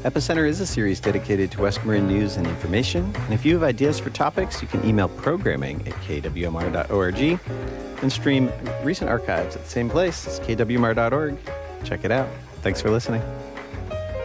Epicenter is a series dedicated to West Marin news and information. And if you have ideas for topics, you can email programming@kwmr.org and stream recent archives at the same place as kwmr.org. Check it out. Thanks for listening.